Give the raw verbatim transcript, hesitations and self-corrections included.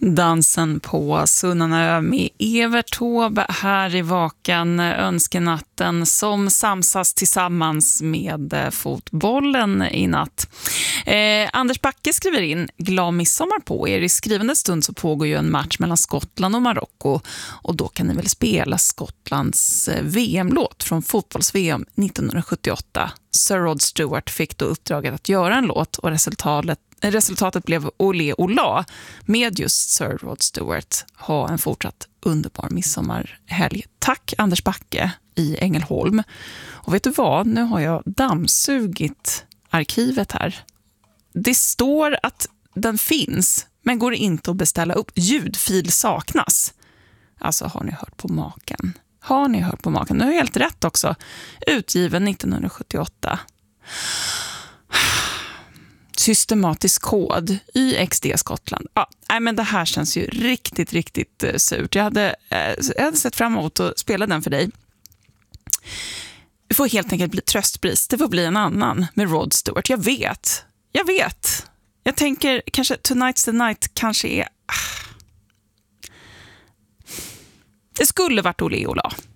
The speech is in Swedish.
Dansen på Sunnanö med Evert Taube här i Vakan, önskenatten som samsas tillsammans med fotbollen i natt. Eh, Anders Backe skriver in: glad midsommar på er. I skrivande stund så pågår ju en match mellan Skottland och Marocko, och då kan ni väl spela Skottlands V M-låt från fotbolls-V M nittonhundrasjuttioåtta. Sir Rod Stewart fick då uppdraget att göra en låt, och resultatet Resultatet blev Olé Ola med just Sir Rod Stewart. Ha en fortsatt underbar midsommarhelg. Tack Anders Backe i Ängelholm. Och vet du vad? Nu har jag dammsugit arkivet här. Det står att den finns, men går inte att beställa upp. Ljudfil saknas. Alltså, har ni hört på maken? Har ni hört på maken? Nu är helt rätt också. Utgiven nittonhundrasjuttioåtta. Systematisk kod, Y X D Skottland. Ja, nej, men det här känns ju riktigt, riktigt eh, surt. Jag hade, eh, jag hade sett fram emot att spela den för dig. Det får helt enkelt bli tröstpris. Det får bli en annan med Rod Stewart. Jag vet. Jag vet. Jag tänker kanske Tonight's the Night kanske är... Det skulle varit Olé Ola.